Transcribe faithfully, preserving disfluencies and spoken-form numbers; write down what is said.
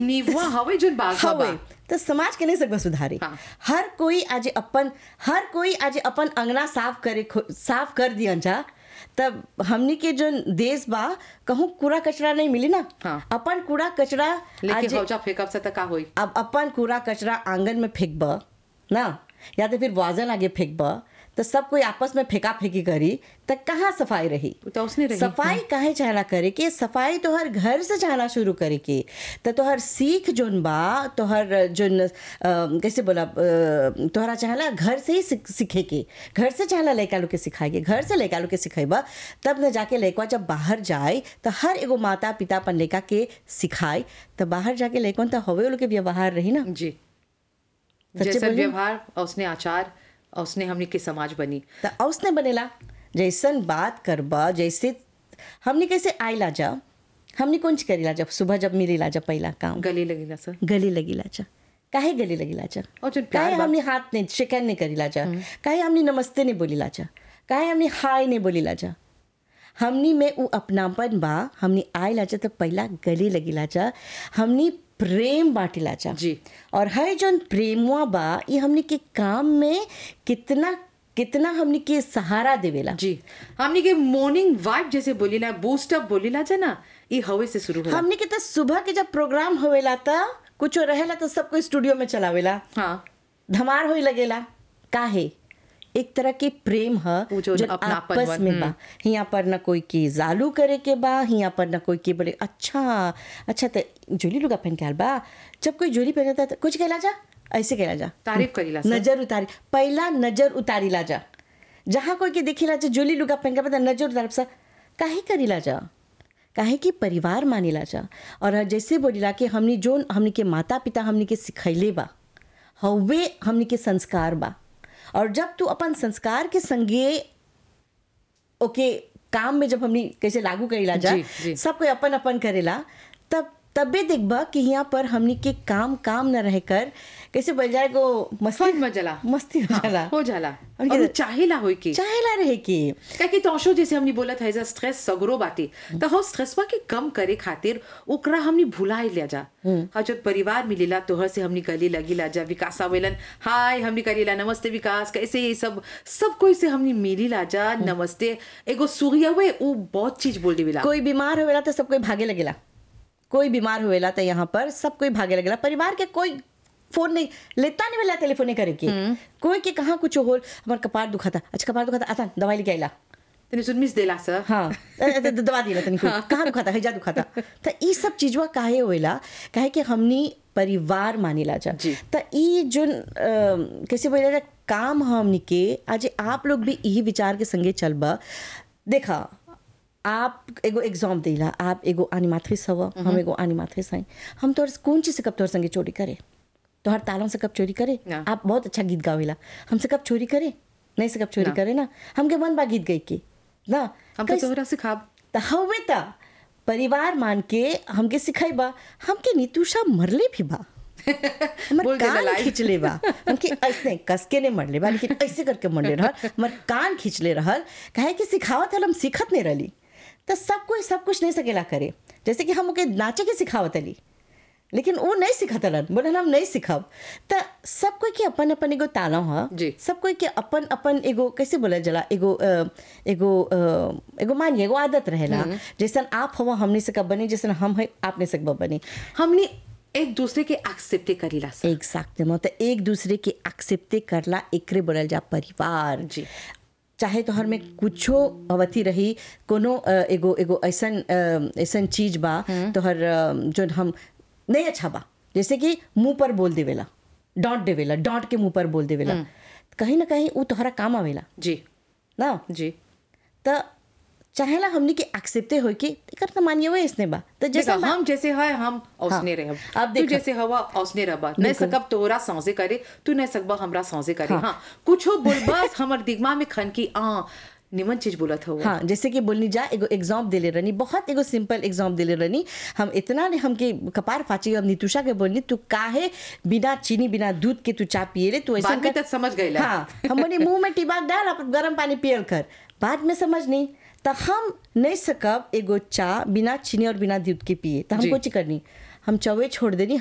नीवा हवे जोन बाघा हवे बा तो समाज के नहीं सकबा सुधारे। हाँ। हर कोई आज अपन हर कोई आज अपन अंगना साफ करे खो- साफ कर दिया जा, तब हमनी के जो देश बा कहूँ कूड़ा कचरा नहीं मिली ना। हाँ। अपन कूड़ा कचरा लेकिन आज हौजा फेंकब से त का होई। अब अपन कूड़ा कचरा आंगन में फेंकब ना, या तो फिर वाजन आगे फेंकब, तो सब कोई आपस में फेंका फेंकी करी, तो कहाँ सफाई रही। तो उसने रही सफाई काहे चाहना करे के, सफाई तोहर घर से चाहना शुरू करे के। तो तोहर सीख जोन बा, तोहर जोन अ, कैसे बोला अ, तोहरा चाहला घर से ही सीख- सीखे के, घर से चाहला लड़का लोग के सिखाएगे, घर से लड़का लोग के सिखेबा, तब न जाके लड़का जब बाहर जाए तो हर एगो माता पिता अपन लड़का के सिखाए, तो बाहर जाके लड़कन तो हवे लोग के व्यवहार रही ना। जी सच्चे जैसे बोली? व्यवहार और उसने आचार और उसने हमनी के समाज बनी। तो उसने बनेला जैसन बात करबा, जैसे हमने कैसे आइला जा, हमने कौन चीज करीला जब सुबह जब मिलीला जब पहला काम गले लगेला सर गली लगिला जा, काहे गली लगिला जा, और जो प्यार काहे बा- हमने हाथ नहीं शेकन नहीं करीला जा, काहे हमने नमस्ते नहीं बोलीला जा, काहे हमने हाय नहीं बोलीला जा। हमनी में उ अपनापन बा, हमनी आइला जा तो पहला गली लगिला जा, हमनी प्रेम बांटिला जा। जी। और है जौन प्रेमुआ बा ये हमनी के काम में कितना कितना हमनी के सहारा देवेला। जी हमनी के मॉर्निंग वाइब जैसे बोलीला, बूस्ट अप बोलीला जा ना, ये हवे से शुरू होला। हमनी के तो सुबह के जब प्रोग्राम होवेला त कुछ रहेला तो सब कोई स्टूडियो में चलावेला, हाँ धमार होई लगेला, काहे एक तरह के प्रेम ह वो जो जो अपनापन आपस वन, में बा। हियां पर न कोई के जालू करे के बा, हियां पर न कोई के बोले अच्छा अच्छा तो जोली लुगा पहन के आल बा, जब कोई जोली पहनता तो कुछ कहला जा, ऐसे कहला जा, तारीफ करीला सर। नजर उतारी, पहला नजर उतारीला जा, जहाँ कोई के देखिला जा जोली लुगा पहन के बता नजर उतार सा, काहे करीला जा, काहे कि परिवार मानिला जा। और जैसे बोलीला कि हमनी जोन हमनी के माता पिता हमनी के सिखैले बा, हवे हमनी के संस्कार बा। और जब तू अपन संस्कार के संगे ओके काम में जब हमनी कैसे लागू करेला जा, जी, जी। सब कोई अपन अपन करेला, तब तबे देखबा कि यहाँ पर हमनी के काम काम न रह कर कैसे बन जाए गो मस्ती फन में जला मस्ती हो जाला, हाँ, हो जाला और और ये- वो चाहेला होई के चाहेला रहे के। क्या कि तोशो जैसे हमनी बोलत है स्ट्रेस सगरो बाटे, तो हो स्ट्रेसवा के कम करे खातिर ओकरा हमनी भुलाए ले जा। हाँ जो परिवार मिलेला तोहर से हमनी गली लगी जा, विकास आवेलन हाय हमनी करीला नमस्ते विकास, कैसे ये सब सब कोई से हमनी मिली ला जा नमस्ते, एगो सूर्य हुए वो बहुत चीज बोल देवेला। कोई बीमार होवेला तो सब कोई भागे लगेला, कोई बीमार होवेला तो यहाँ पर सब कोई भागे लगेला। परिवार के कोई फोन नहीं लेता नहीं मिला टेलीफोन करे के, कोई के कहाँ कुछ हो, हमार कपार दुखाता, अच्छा कपार दुखाता, आता दवाई लेके आइला, तनी सुन मिस देला सर। हाँ अ- अ- दवा दिला तनी कोई, कहाँ दुखाता है जा दुखाता। तो ई सब चीजवा काहे होवेला, काहे कि हमनी परिवार मानिला जा। जी। तो ई जो कैसे बोला काम हमनी के आज आप लोग भी यही विचार के संगे चलबा। देखा आप एगो एग्जाम देला, आप एगो एनिमेट्रिस हवा, हम एगो एनिमेट्रिस हई, हम तोहर कौन चीज से कब तोहर संगे चोरी करे, तोहर तालों से कब चोरी करे। ना। आप बहुत अच्छा गीत गावेला, हमसे कब चोरी करे, नहीं से कब चोरी ना। करे ना, हमके मन बा गीत गई के ना, हम तो कैसे- तोहरा सिखाब त हवे त परिवार मान के हमके सिखाइबा, हमके नीतूषा मरले भी बा, हमर बोल देला कान live। खींचले बा, हमके ऐसे कस के नहीं मरले बा, लेकिन ऐसे करके मरले रहल, हमर कान खींचले रहल, काहे कि सिखावत हल हम सीखत नहीं रहली। तो सब कोई सब कुछ नहीं सकेला करे, जैसे कि हम ओके नाचे के सिखावत हली, लेकिन वो नहीं सिखत हलन, बोले हम नहीं सिखब। तो सब कोई के अपन अपन एगो ताला ह, जी। सब कोई के अपन अपन एगो कैसे बोला जला एगो अ, एगो अ, एगो मानिए एगो आदत रहेला, जैसन आप हवा हमने से कब बनी, जैसन हम है आपने से कब बनी। हमनी एक दूसरे के एक्सेप्टे करीला सर। एक साथ तो एक दूसरे के एक्सेप्टे करला, एकरे बोलल जा परिवार। जी। चाहे तोहर में कुछो अवधि रही, कोनो अ, एगो एगो ऐसन अ, ऐसन चीज बा तोहर अ, जो हम नहीं अच्छा बा, जैसे कि मुंह पर बोल देवेला, डांट देवेला, डांट के मुंह पर बोल देवेला, कहीं ना कहीं वो तोहरा काम आवेला जी ना। जी तो चाहेला हमनी के एक्सेप्टे हो कि एकर त मानिए हुए इसने बा, तो जैसे देखा, हम जैसे है हम औसने हाँ। रहब, अब तू देखा। जैसे हवा औसने रहबा, नहीं बिल्कुल। सकब तोरा सांसे करे, तू नहीं सकबा हमरा सांसे करे। हाँ। हाँ कुछो बोलबस हमर दिमाग में खन की आ निमन चीज बोलत हो। हाँ जैसे कि बोलनी जा एगो एग्जाम देले रहनी, बहुत एगो सिंपल एग्जाम देले रहनी, हम इतना ने हमके कपार फाची, हम नीतूषा के बोलनी तू काहे बिना चीनी बिना दूध के तू चा पिए रे, तू ऐसा बाद में तक समझ गईला। हाँ हम बोले मुंह में टिबाक डाल, आप गर्म पानी पियल कर, बाद में समझ नहीं। तो हम नहीं सकब एगो चा बिना चीनी और बिना दूध के पिए, तो हम जी। कुछ करनी, हम चौवे छोड़ देनी